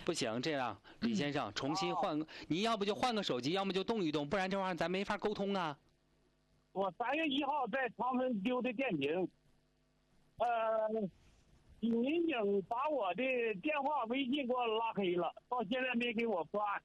不行，这样，李先生，重新换个，你要不就换个手机，要么就动一动，不然这玩意儿咱没法沟通啊。 我3月1号在长春丢的电瓶，民警把我的电话、微信给我拉黑了，到现在没给我破案。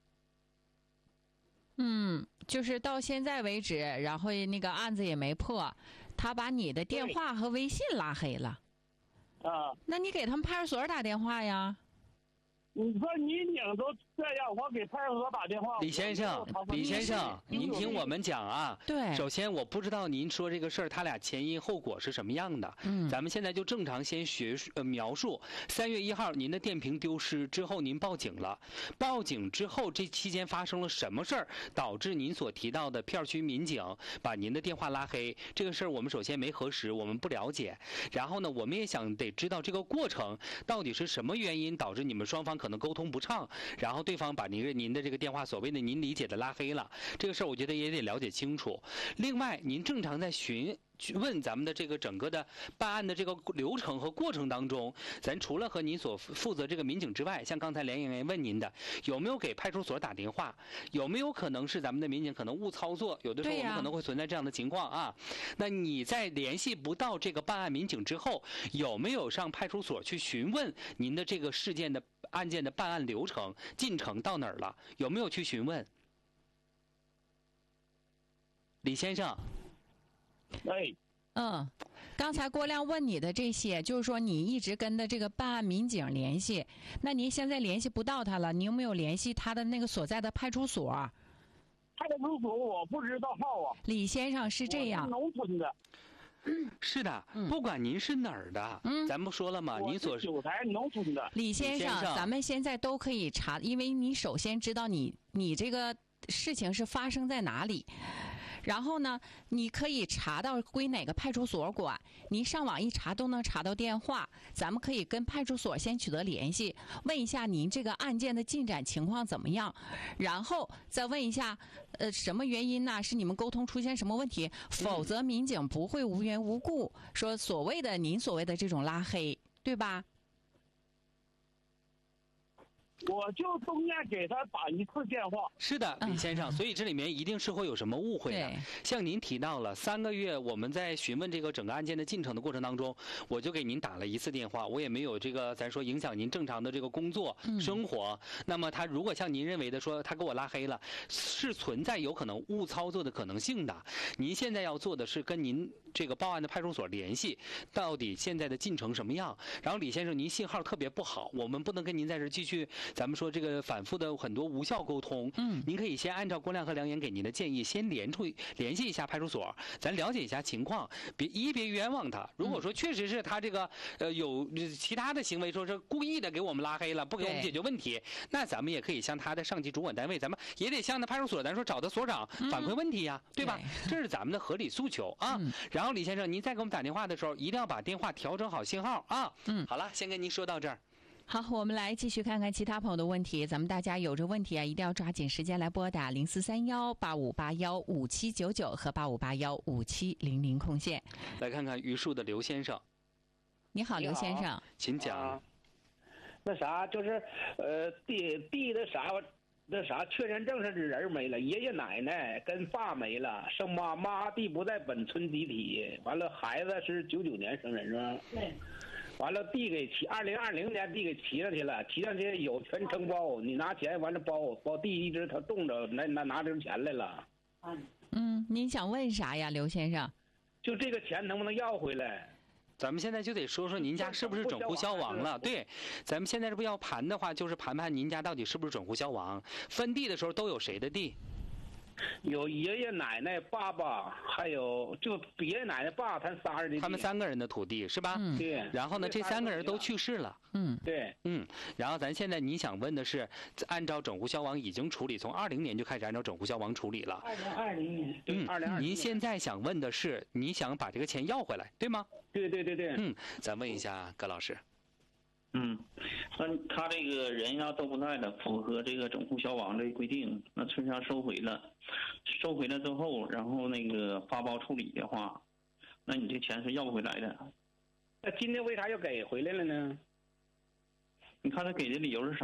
就是到现在为止，然后那个案子也没破，他把你的电话和微信拉黑了。那你给他们派出所打电话呀？ 你说民警都这样，我给派出所打电话。 李先生，您听我们讲啊。 对。 首先，我不知道您说这个事儿，他俩前因后果是什么样的。咱们现在就正常先描述。3月1号，您的电瓶丢失之后，您报警了。报警之后，这期间发生了什么事儿，导致您所提到的片区民警把您的电话拉黑？这个事儿我们首先没核实，我们不了解。然后呢，我们也想得知道这个过程到底是什么原因导致你们双方可能沟通不畅，然后对方把您的这个电话所谓的您理解的拉黑了，这个事儿我觉得也得了解清楚。另外，您正常在问咱们的这个整个的办案的这个流程和过程当中，咱除了和您所负责这个民警之外，像刚才连员问您的，有没有给派出所打电话？有没有可能是咱们的民警可能误操作？有的时候我们可能会存在这样的情况啊。那你在联系不到这个办案民警之后，有没有上派出所去询问您的这个事件的案件的办案流程进程到哪儿了？有没有去询问？李先生。 刚才郭亮问你的这些，就是说你一直跟的这个办案民警联系，那您现在联系不到他了，你有没有联系他的那个所在的派出所？ 派出所我不知道号啊。 李先生是这样， 我是农村的。 是的，不管您是哪儿的，咱不说了吗？您所九台农村的。 李先生，咱们现在都可以查，因为你首先知道你这个事情是发生在哪里。然后呢，你可以查到归哪个派出所管，你上网一查都能查到电话。咱们可以跟派出所先取得联系，问一下您这个案件的进展情况怎么样，然后再问一下，什么原因呢？是你们沟通出现什么问题？否则民警不会无缘无故说您所谓的这种拉黑，对吧？ 我就中间给他打1次电话。 是的，李先生，所以这里面一定是会有什么误会的。像您提到了3个月，我们在询问这个整个案件的进程的过程当中，我就给您打了1次电话，我也没有这个咱说影响您正常的这个工作生活。那么他如果像您认为的说他给我拉黑了，是存在有可能误操作的可能性的。您现在要做的是跟您这个报案的派出所联系，到底现在的进程什么样。然后李先生，您信号特别不好，我们不能跟您在这继续咱们说这个反复的很多无效沟通。您可以先按照郭亮和梁岩给您的建议，先联系一下派出所，咱了解一下情况，别冤枉他。如果说确实是他这个有其他的行为，说是故意的给我们拉黑了，不给我们解决问题，那咱们也可以向他的上级主管单位，咱们也得向他派出所，咱说找他所长反馈问题呀，对吧？这是咱们的合理诉求啊。然后李先生，您再给我们打电话的时候，一定要把电话调整好信号啊。好了，先跟您说到这儿。 好，我们来继续看看其他朋友的问题。咱们大家有这问题啊，一定要抓紧时间来拨打043185815799和85815700空线。 来看看榆树的刘先生。 你好，刘先生， 请讲。 那啥，就是地的啥确认证上的人没了，爷爷奶奶跟爸没了，剩妈地不在本村集体，完了孩子是99年生人是吧？对。完了地给2020年地给齐上去了，齐上去有全承包，你拿钱完了包地一直他冻着，拿这钱来了。 您想问啥呀，刘先生？ 就这个钱能不能要回来？ 咱们现在就得说说您家是不是准户消亡了？对，咱们现在这不要盘的话，就是盘您家到底是不是准户消亡。分地的时候都有谁的地？ 有爷爷奶奶、爸爸，还有就爷爷奶奶、爸他仨人的地。 他们3个人的土地是吧？ 对。 然后呢，这3个人都去世了。 对。 然后咱现在你想问的是，按照准户消亡已经处理，从20年就开始按照准户消亡处理了。 2020年。2020。 您现在想问的是，你想把这个钱要回来，对吗？ 对。 咱问一下葛老师。 他这个人要都不在了，符合这个准户消亡这规定，那村上收回了之后，然后那个发包处理的话，那你这钱是要不回来的。 那今天为啥又给回来了呢？ 你看他给的理由是啥？